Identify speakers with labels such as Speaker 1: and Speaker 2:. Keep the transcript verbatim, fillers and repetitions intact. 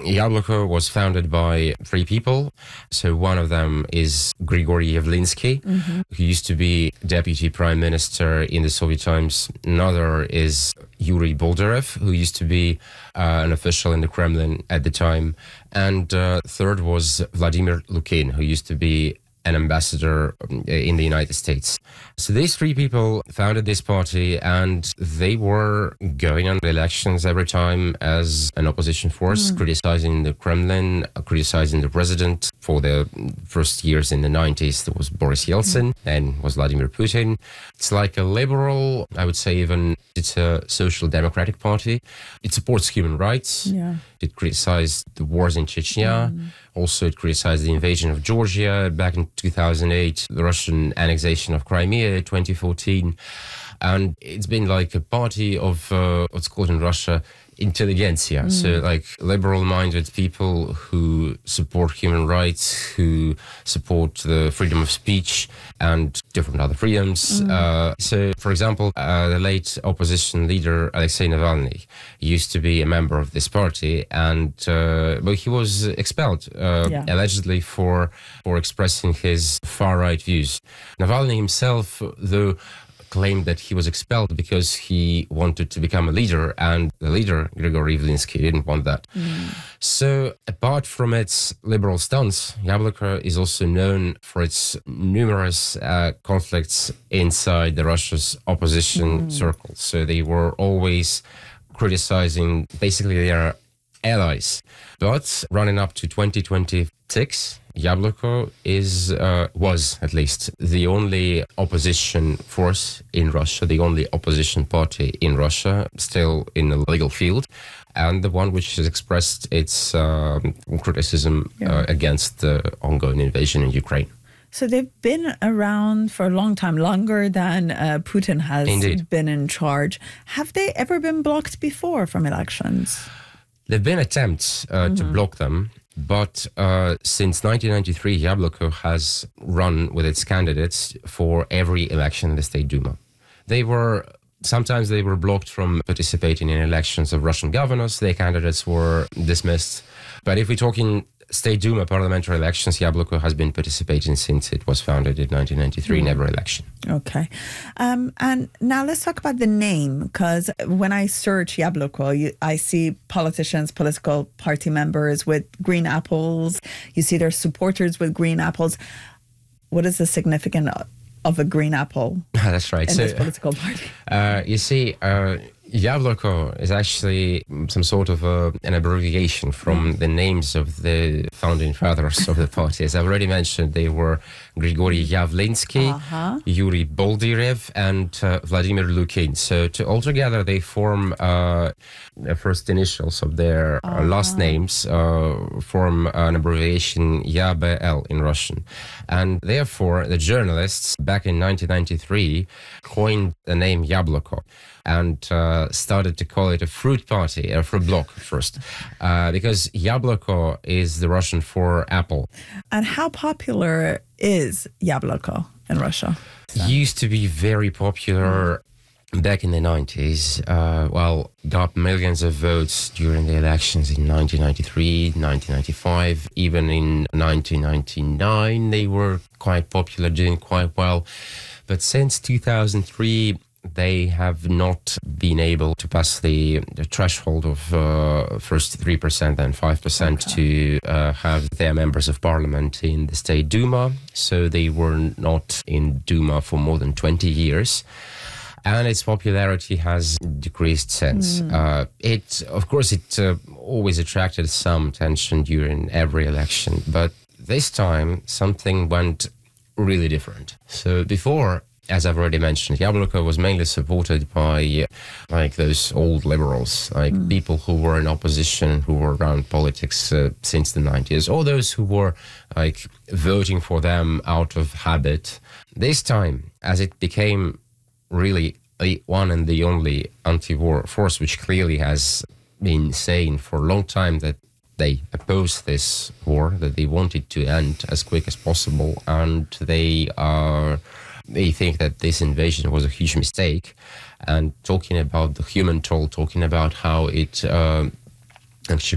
Speaker 1: Yabloko was founded by three people. So one of them is Grigory Yavlinsky, mm-hmm. who used to be deputy prime minister in the Soviet times. Another is Yuri Boldarev, who used to be uh, an official in the Kremlin at the time. And uh, third was Vladimir Lukin, who used to be an ambassador in the United States. So these three people founded this party, and they were going on elections every time as an opposition force, mm. criticizing the Kremlin, criticizing the president. For the first years in the nineties, there was Boris Yeltsin, mm. then was Vladimir Putin. It's like a liberal, I would say even it's a social democratic party. It supports human rights.
Speaker 2: Yeah.
Speaker 1: It criticized the wars in Chechnya. Mm. Also, it criticized the invasion of Georgia back in two thousand eight, the Russian annexation of Crimea in twenty fourteen. And it's been like a party of uh, what's called in Russia intelligentsia. Mm. So like liberal-minded people who support human rights, who support the freedom of speech and different other freedoms. Mm. Uh, so, for example, uh, the late opposition leader Alexei Navalny used to be a member of this party, and uh, but he was expelled uh, yeah. allegedly for for expressing his far-right views. Navalny himself, though, claimed that he was expelled because he wanted to become a leader, and the leader, Grigory Yavlinsky, didn't want that. Mm. So, apart from its liberal stance, Yabloko is also known for its numerous uh, conflicts inside the Russia's opposition mm. circles. So they were always criticizing basically their allies. But running up to twenty twenty-six, Yabloko is, uh, was at least, the only opposition force in Russia, the only opposition party in Russia, still in the legal field, and the one which has expressed its um, criticism yeah. uh, against the ongoing invasion in Ukraine.
Speaker 2: So they've been around for a long time, longer than uh, Putin has
Speaker 1: Indeed.
Speaker 2: been in charge. Have they ever been blocked before from elections?
Speaker 1: There have been attempts uh, mm-hmm. to block them. But uh, since nineteen ninety-three, Yabloko has run with its candidates for every election in the State Duma. They were, sometimes they were blocked from participating in elections of Russian governors. Their candidates were dismissed. But if we're talking State Duma parliamentary elections, Yabloko has been participating since it was founded in nineteen ninety-three mm. in every election.
Speaker 2: Okay. Um, and now let's talk about the name, because when I search Yabloko, you, I see politicians, political party members with green apples. You see their supporters with green apples. What is the significance of a green apple?
Speaker 1: That's right.
Speaker 2: In
Speaker 1: so,
Speaker 2: this political party?
Speaker 1: Uh, you see, uh, Yabloko is actually some sort of a, an abbreviation from the names of the founding fathers of the party. As I've already mentioned, they were Grigory Yavlinsky, uh-huh. Yuri Boldarev, and uh, Vladimir Lukin. So to, altogether, they form uh, the first initials of their uh-huh. uh, last names, uh, form an abbreviation Y A B L in Russian. And therefore, the journalists back in nineteen ninety-three coined the name Yabloko and uh, started to call it a fruit party, a fruit block first, uh, because Yabloko is the Russian for apple.
Speaker 2: And how popular is Yabloko in Russia?
Speaker 1: So. Used to be very popular mm. back in the nineties. Uh, well, got millions of votes during the elections in nineteen ninety-three, nineteen ninety-five, even in nineteen ninety-nine, they were quite popular, doing quite well. But since two thousand three, they have not been able to pass the, the threshold of uh, first three percent and five percent okay. to uh, have their members of parliament in the State Duma. So they were not in Duma for more than twenty years. And its popularity has decreased since. Mm. Uh, it, of course, it uh, always attracted some attention during every election. But this time, something went really different. So before, as I've already mentioned, Yabloko was mainly supported by uh, like those old liberals, like mm. people who were in opposition, who were around politics uh, since the nineties, or those who were like voting for them out of habit. This time, as it became really the one and the only anti-war force, which clearly has been saying for a long time that they opposed this war, that they wanted to end as quick as possible, and they are... They think that this invasion was a huge mistake, and talking about the human toll, talking about how it uh, actually